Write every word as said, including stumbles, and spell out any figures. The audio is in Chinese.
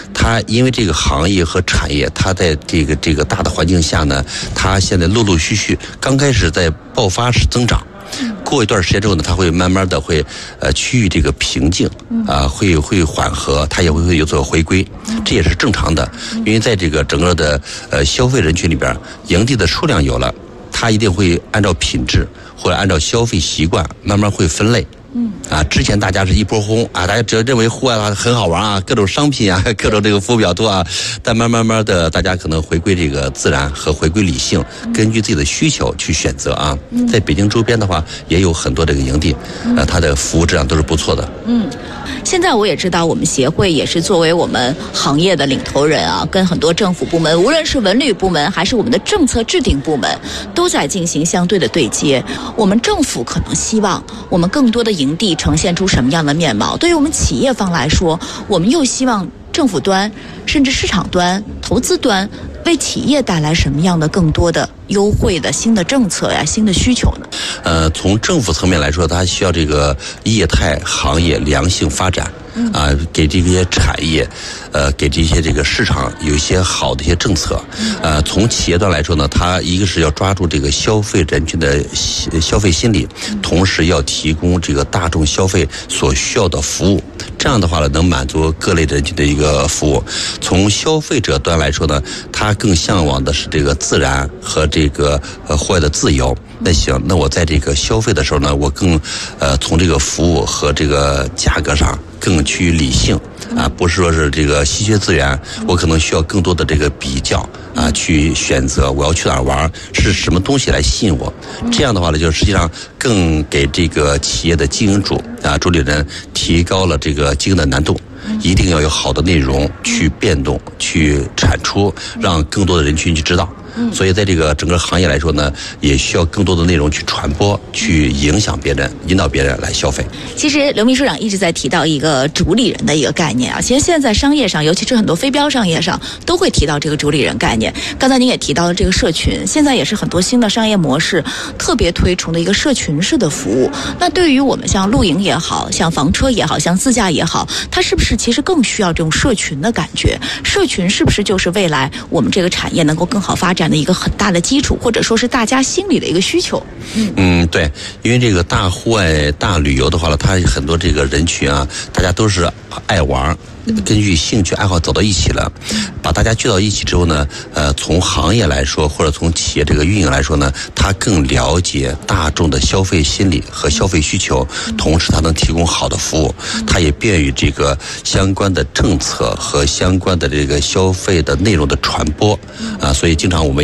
它因为这个行业和产业，它在这个这个大的环境下呢，它现在陆陆续续刚开始在爆发式增长。过一段时间之后呢，它会慢慢的会呃趋于这个平静啊、呃，会会缓和，它也会会有所回归，这也是正常的。因为在这个整个的呃消费人群里边，营地的数量有了，它一定会按照品质或者按照消费习惯慢慢会分类。嗯啊，之前大家是一波轰啊，大家只要认为户外的话很好玩啊，各种商品啊，各种这个服务比较多啊，但慢慢慢的，大家可能回归这个自然和回归理性，根据自己的需求去选择啊。在北京周边的话，也有很多这个营地，呃，它的服务质量都是不错的。 嗯，现在我也知道，我们协会也是作为我们行业的领头人啊，跟很多政府部门，无论是文旅部门还是我们的政策制定部门，都在进行相对的对接。我们政府可能希望我们更多的营地呈现出什么样的面貌？对于我们企业方来说，我们又希望政府端甚至市场端、投资端为企业带来什么样的更多的优惠的新的政策呀、新的需求呢？ 呃，从政府层面来说，它需要这个业态行业良性发展。啊，给这些产业，呃，给这些这个市场有一些好的一些政策。呃，从企业端来说呢，它一个是要抓住这个消费人群的消费心理，同时要提供这个大众消费所需要的服务。这样的话呢，能满足各类人群的一个服务。从消费者端来说呢，他更向往的是这个自然和这个呃户外的自由。那行，那我在这个消费的时候呢，我更呃从这个服务和这个价格上更趋于理性啊，不是说是这个稀缺资源，我可能需要更多的这个比较啊，去选择我要去哪儿玩，是什么东西来吸引我。这样的话呢，就实际上更给这个企业的经营主啊主理人提高了这个经营的难度。一定要有好的内容去变动、去产出，让更多的人群去知道。所以在这个整个行业来说呢，也需要更多的内容去传播，去影响别人，引导别人来消费。 其实刘秘书长一直在提到一个主理人的一个概念啊，其实现在商业上，尤其是很多非标商业上，都会提到这个主理人概念。刚才您也提到了这个社群，现在也是很多新的商业模式特别推崇的一个社群式的服务。那对于我们像露营也好，像房车也好，像自驾也好，它是不是其实更需要这种社群的感觉？社群是不是就是未来我们这个产业能够更好发展的一个很大的基础，或者说是大家心里的一个需求？嗯嗯，对，因为这个大户外大旅游的话呢，它很多这个人群啊，大家都是爱玩。根据兴趣爱好走到一起了，把大家聚到一起之后呢，呃，从行业来说，或者从企业这个运营来说呢，它更了解大众的消费心理和消费需求，同时它能提供好的服务，它也便于这个相关的政策和相关的这个消费的内容的传播啊，所以经常我们